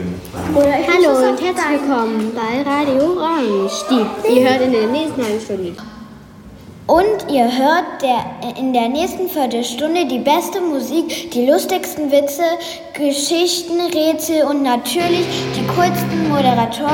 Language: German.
Hallo und herzlich willkommen bei Radio Rammstein. Ihr hört in der nächsten halben Stunde. Und ihr hört in der nächsten Viertelstunde die beste Musik, die lustigsten Witze, Geschichten, Rätsel und natürlich die coolsten Moderatoren